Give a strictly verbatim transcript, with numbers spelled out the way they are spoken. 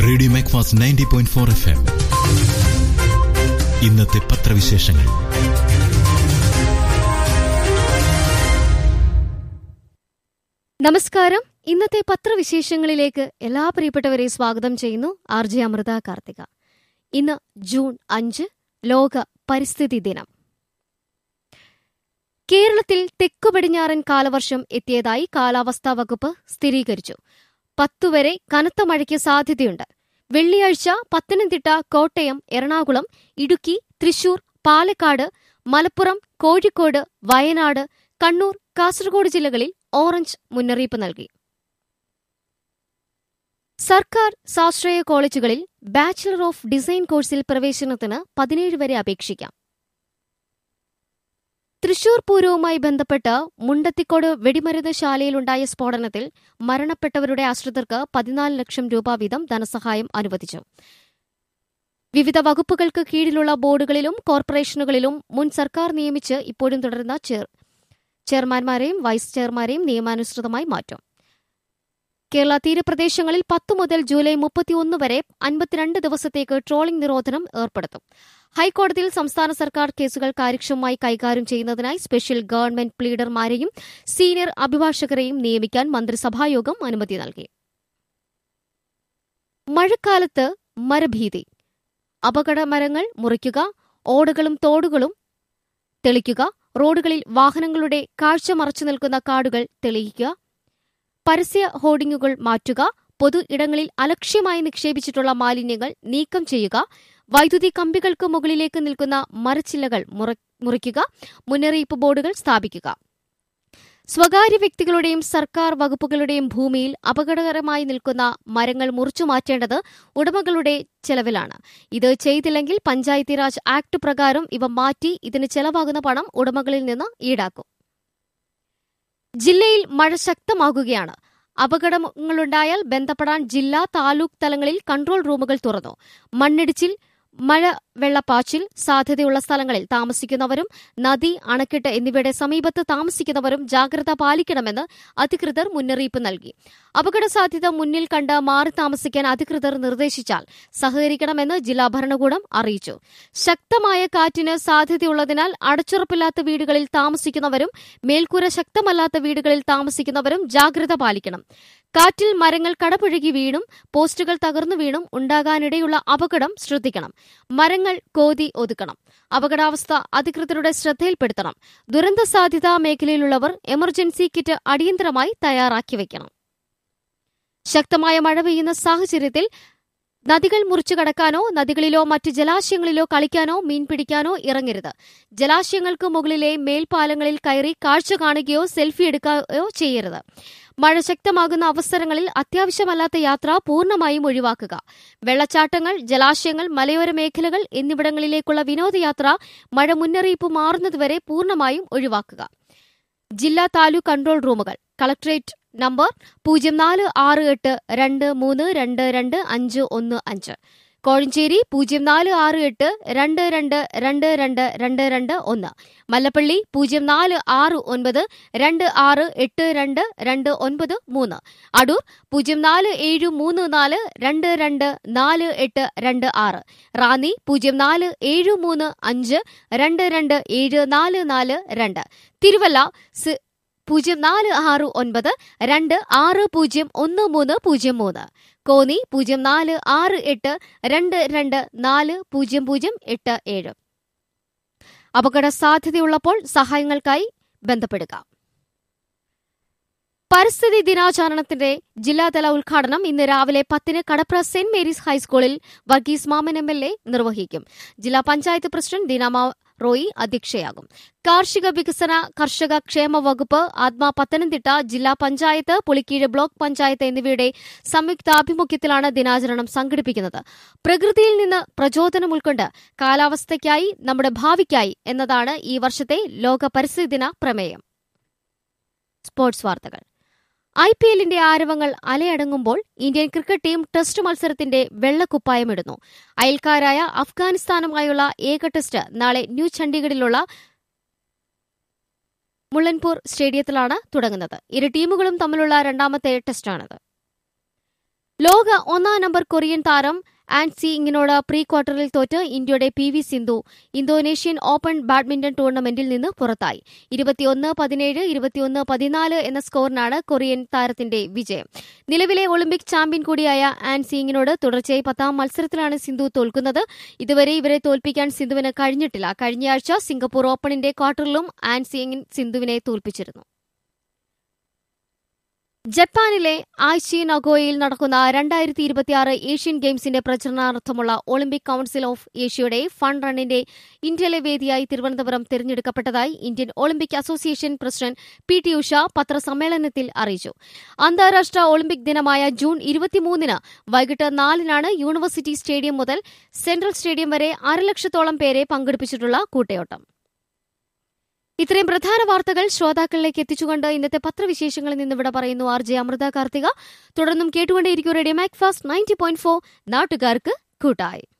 Radio മെക്ഫാസ് ninety point four F M. ഇന്നത്തെ പത്രവിശേഷങ്ങൾ. നമസ്കാരം. ഇന്നത്തെ പത്രവിശേഷങ്ങളിലേക്ക് എല്ലാ പ്രിയപ്പെട്ടവരെയും സ്വാഗതം ചെയ്യുന്നു. R J Amrita Karthika. ഇന്ന് ജൂൺ അഞ്ച്, ലോക പരിസ്ഥിതി ദിനം. കേരളത്തിൽ തെക്കു പടിഞ്ഞാറൻ കാലവർഷം എത്തിയതായി കാലാവസ്ഥാ വകുപ്പ് സ്ഥിരീകരിച്ചു. പത്തുവരെ കനത്ത മഴയ്ക്ക് സാധ്യതയുണ്ട്. വെള്ളിയാഴ്ച പത്തനംതിട്ട, കോട്ടയം, എറണാകുളം, ഇടുക്കി, തൃശൂർ, പാലക്കാട്, മലപ്പുറം, കോഴിക്കോട്, വയനാട്, കണ്ണൂർ, കാസർഗോഡ് ജില്ലകളിൽ ഓറഞ്ച് മുന്നറിയിപ്പ് നൽകി. സർക്കാർ സ്വാശ്രയ കോളേജുകളിൽ ബാച്ചിലർ ഓഫ് ഡിസൈൻ കോഴ്സിൽ പ്രവേശനത്തിന് പതിനേഴ് വരെ അപേക്ഷിക്കാം. തൃശൂർ പൂരവുമായി ബന്ധപ്പെട്ട് മുണ്ടത്തിക്കോട് വെടിമരുന്ന് ശാലയിലുണ്ടായ സ്ഫോടനത്തിൽ മരണപ്പെട്ടവരുടെ ആശ്രിതർക്ക് പതിനാല് ലക്ഷം രൂപ വീതം ധനസഹായം അനുവദിച്ചു. വിവിധ വകുപ്പുകൾക്ക് കീഴിലുള്ള ബോർഡുകളിലും കോർപ്പറേഷനുകളിലും മുൻ സർക്കാർ നിയമിച്ച് ഇപ്പോഴും തുടരുന്ന ചെയർമാൻമാരെയും വൈസ് ചെയർമാരെയും നിയമാനുസൃതമായി മാറ്റും. കേരള തീരപ്രദേശങ്ങളിൽ പത്തു മുതൽ ജൂലൈ മുപ്പത്തിയൊന്ന് വരെ അൻപത്തിരണ്ട് ദിവസത്തേക്ക് ട്രോളിംഗ് നിരോധനം ഏർപ്പെടുത്തും. ഹൈക്കോടതിയിൽ സംസ്ഥാന സർക്കാർ കേസുകൾ കാര്യക്ഷമമായി കൈകാര്യം ചെയ്യുന്നതിനായി സ്പെഷ്യൽ ഗവൺമെന്റ് പ്ലീഡർമാരെയും സീനിയർ അഭിഭാഷകരെയും നിയമിക്കാൻ മന്ത്രിസഭായോഗം അനുമതി നൽകി. മഴക്കാലത്ത് മരഭീതി. അപകടമരങ്ങൾ മുറിക്കുക, ഓടകളും തോടുകളും തെളിക്കുക, റോഡുകളിൽ വാഹനങ്ങളുടെ കാഴ്ച മറച്ചു നിൽക്കുന്ന കാടുകൾ തെളിയിക്കുക, പരസ്യ ഹോർഡിംഗുകൾ മാറ്റുക, പൊതു ഇടങ്ങളിൽ അലക്ഷ്യമായി നിക്ഷേപിച്ചിട്ടുള്ള മാലിന്യങ്ങൾ നീക്കം ചെയ്യുക, വൈദ്യുതി കമ്പികൾക്ക് മുകളിലേക്ക് നിൽക്കുന്ന മരച്ചില്ലകൾ മുറിക്കുക, മുന്നറിയിപ്പ് ബോർഡുകൾ സ്ഥാപിക്കുക. സ്വകാര്യ വ്യക്തികളുടെയും സർക്കാർ വകുപ്പുകളുടെയും ഭൂമിയിൽ അപകടകരമായി നിൽക്കുന്ന മരങ്ങൾ മുറിച്ചു മാറ്റേണ്ടത് ഉടമകളുടെ ചെലവിലാണ്. ഇത് ചെയ്തില്ലെങ്കിൽ പഞ്ചായത്തി രാജ് ആക്ട് പ്രകാരം ഇവ മാറ്റി ഇതിന് ചെലവാകുന്ന പണം ഉടമകളിൽ നിന്ന് ഈടാക്കും. ജില്ലയിൽ മഴ ശക്തമാകുകയാണ്. അപകടങ്ങളുണ്ടായാൽ ബന്ധപ്പെടാൻ ജില്ലാ, താലൂക്ക് തലങ്ങളിൽ കൺട്രോൾ റൂമുകൾ തുറന്നു. മണ്ണിടിച്ചിൽ, മഴ വെള്ളപ്പാച്ചിൽ സാധ്യതയുള്ള സ്ഥലങ്ങളിൽ താമസിക്കുന്നവരും നദി, അണക്കെട്ട് എന്നിവയുടെ സമീപത്ത് താമസിക്കുന്നവരും ജാഗ്രത പാലിക്കണമെന്ന് അധികൃതർ മുന്നറിയിപ്പ് നൽകി. അപകട സാധ്യത മുന്നിൽ കണ്ട് മാറി താമസിക്കാൻ അധികൃതർ നിർദ്ദേശിച്ചാൽ സഹകരിക്കണമെന്ന് ജില്ലാ ഭരണകൂടം അറിയിച്ചു. ശക്തമായ കാറ്റിന് സാധ്യതയുള്ളതിനാൽ അടച്ചുറപ്പില്ലാത്ത വീടുകളിൽ താമസിക്കുന്നവരും മേൽക്കൂര ശക്തമല്ലാത്ത വീടുകളിൽ താമസിക്കുന്നവരും ജാഗ്രത പാലിക്കണം. കാറ്റിൽ മരങ്ങൾ കടപുഴകി വീണും പോസ്റ്റുകൾ തകർന്നു വീണും ഉണ്ടാകാനിടയുള്ള അപകടം ശ്രദ്ധിക്കണം. മരങ്ങൾ കോതി ഒതുക്കണം. അപകടാവസ്ഥ അധികൃതരുടെ ശ്രദ്ധയിൽപ്പെടുത്തണം. ദുരന്ത സാധ്യതാ മേഖലയിലുള്ളവർ എമർജൻസി കിറ്റ് അടിയന്തരമായി തയ്യാറാക്കി വയ്ക്കണം. ശക്തമായ മഴ പെയ്യുന്ന സാഹചര്യത്തിൽ നദികൾ മുറിച്ചു കടക്കാനോ നദികളിലോ മറ്റ് ജലാശയങ്ങളിലോ കളിക്കാനോ മീൻ പിടിക്കാനോ ഇറങ്ങരുത്. ജലാശയങ്ങൾക്ക് മുകളിലെ മേൽപ്പാലങ്ങളിൽ കയറി കാഴ്ച കാണുകയോ സെൽഫി എടുക്കുകയോ ചെയ്യരുത്. മഴ ശക്തമാകുന്ന അവസരങ്ങളിൽ അത്യാവശ്യമല്ലാത്ത യാത്ര പൂർണ്ണമായും ഒഴിവാക്കുക. വെള്ളച്ചാട്ടങ്ങൾ, ജലാശയങ്ങൾ, മലയോര മേഖലകൾ എന്നിവിടങ്ങളിലേക്കുള്ള വിനോദയാത്ര മഴ മുന്നറിയിപ്പ് മാറുന്നതുവരെ പൂർണ്ണമായും ഒഴിവാക്കുക. ജില്ലാ, താലൂക്ക് കൺട്രോൾ റൂമുകൾ. കളക്ടറേറ്റ് നമ്പർ പൂജ്യം നാല് ആറ് എട്ട് രണ്ട് മൂന്ന് രണ്ട് രണ്ട് അഞ്ച് ഒന്ന് അഞ്ച്. കോഴഞ്ചേരി പൂജ്യം നാല് ആറ് എട്ട് രണ്ട് രണ്ട് രണ്ട് രണ്ട് രണ്ട് രണ്ട് ഒന്ന്. മല്ലപ്പള്ളി പൂജ്യം നാല് ആറ് ഒൻപത് രണ്ട് ആറ് എട്ട് രണ്ട് രണ്ട് ഒൻപത് മൂന്ന്. അടൂർ പൂജ്യം നാല് ഏഴ് മൂന്ന് നാല് രണ്ട് രണ്ട് നാല് എട്ട് രണ്ട് ആറ്. റാന്നി പൂജ്യം നാല് ഏഴ് മൂന്ന് അഞ്ച് രണ്ട് രണ്ട് ഏഴ് നാല് നാല് രണ്ട്. തിരുവല്ല പൂജ്യം നാല് ആറ് ഒൻപത് രണ്ട് ആറ് പൂജ്യം ഒന്ന് മൂന്ന് പൂജ്യം മൂന്ന്. കോന്നി പൂജ്യം നാല് ആറ് എട്ട് രണ്ട് രണ്ട് നാല് പൂജ്യം പൂജ്യം എട്ട് ഏഴ്. അപകട സാധ്യതയുള്ളപ്പോൾ സഹായങ്ങൾക്കായി ബന്ധപ്പെടുക. പരിസ്ഥിതി ദിനാചരണത്തിന്റെ ജില്ലാതല ഉദ്ഘാടനം ഇന്ന് രാവിലെ പത്തിന് കടപ്ര സെന്റ് മേരീസ് ഹൈസ്കൂളിൽ വർഗീസ് മാമൻ എം എൽ എ നിർവഹിക്കും. ജില്ലാ പഞ്ചായത്ത് പ്രസിഡന്റ് ദീനാമ റോയി അധ്യക്ഷയാകും. കാർഷിക വികസന കർഷക ക്ഷേമ വകുപ്പ്, ആത്മ പത്തനംതിട്ട ജില്ലാ പഞ്ചായത്ത്, പുളിക്കീഴ് ബ്ലോക്ക് പഞ്ചായത്ത് എന്നിവയുടെ സംയുക്താഭിമുഖ്യത്തിലാണ് ദിനാചരണം സംഘടിപ്പിക്കുന്നത്. പ്രകൃതിയിൽ നിന്ന് പ്രചോദനം ഉൾക്കൊണ്ട് കാലാവസ്ഥയ്ക്കായി, നമ്മുടെ ഭാവിക്കായി എന്നതാണ് ഈ വർഷത്തെ ലോക പരിസ്ഥിതി ദിന പ്രമേയം. സ്പോർട്സ് വാർത്തകൾ. ഐ പി എല്ലിന്റെ ആരവങ്ങൾ അലയടങ്ങുമ്പോൾ ഇന്ത്യൻ ക്രിക്കറ്റ് ടീം ടെസ്റ്റ് മത്സരത്തിന്റെ വെള്ളക്കുപ്പായമിടുന്നു. അയൽക്കാരായ അഫ്ഗാനിസ്ഥാനുമായുള്ള ഏക ടെസ്റ്റ് നാളെ ന്യൂ ചണ്ഡീഗഡിലുള്ള മുള്ളൻപൂർ സ്റ്റേഡിയത്തിലാണ് തുടങ്ങുന്നത്. ഇരു ടീമുകളും തമ്മിലുള്ള രണ്ടാമത്തെ ടെസ്റ്റാണിത്. ലോക ഒന്നാം നമ്പർ കൊറിയൻ താരം ആൻ സി ഇങ്ങിനോട് പ്രീ ക്വാർട്ടറിൽ തോറ്റ് ഇന്ത്യയുടെ P V Sindhu Indonesian open badminton ടൂർണമെന്റിൽ നിന്ന് പുറത്തായി. ഇരുപത്തിയൊന്ന് പതിനേഴ് ഇരുപത്തിയൊന്ന് പതിനാല് എന്ന സ്കോറിനാണ് കൊറിയൻ താരത്തിന്റെ വിജയം. നിലവിലെ ഒളിമ്പിക് ചാമ്പ്യൻ കൂടിയായ ആൻ സി ഇങ്ങിനോട് തുടർച്ചയായി പത്താം മത്സരത്തിലാണ് സിന്ധു തോൽക്കുന്നത്. ഇതുവരെ ഇവരെ തോൽപ്പിക്കാൻ സിന്ധുവിന് കഴിഞ്ഞിട്ടില്ല. കഴിഞ്ഞയാഴ്ച സിംഗപ്പൂർ ഓപ്പണിന്റെ ക്വാർട്ടറിലും ആൻ സി ഇങ്ങിൻ സിന്ധുവിനെ തോൽപ്പിച്ചിരുന്നു. ജപ്പാനിലെ ആയിച്ചി നഗോയയിൽ നടക്കുന്ന രണ്ടായിരത്തി ഇരുപത്തിയാറ് ഏഷ്യൻ ഗെയിംസിന്റെ പ്രചരണാർത്ഥമുള്ള ഒളിമ്പിക് കൌൺസിൽ ഓഫ് ഏഷ്യയുടെ ഫണ്ട് റണ്ണിന്റെ ഇന്ത്യയിലെ വേദിയായി Thiruvananthapuram തിരഞ്ഞെടുക്കപ്പെട്ടതായി Indian Olympic association president P T Usha പത്രസമ്മേളനത്തിൽ അറിയിച്ചു. അന്താരാഷ്ട്ര ഒളിമ്പിക് ദിനമായ ജൂൺ ഇരുപത്തിമൂന്നിന് വൈകിട്ട് നാലിനാണ് യൂണിവേഴ്സിറ്റി സ്റ്റേഡിയം മുതൽ സെൻട്രൽ സ്റ്റേഡിയം വരെ അരലക്ഷത്തോളം പേരെ പങ്കെടുപ്പിച്ചിട്ടുള്ള കൂട്ടയോട്ടം. ഇത്രയും പ്രധാന വാർത്തകൾ ശ്രോതാക്കളിലേക്ക് എത്തിച്ചുകൊണ്ട് ഇന്നത്തെ പത്രവിശേഷങ്ങളിൽ നിന്ന് ഇവിടെ പറയുന്നു ആർ ജെ അമൃത കാർത്തിക. തുടർന്നും കേട്ടുകൊണ്ടേയിരിക്കും radio Macfast ninety point four നാട്ടുകാർക്ക് കൂട്ടായി.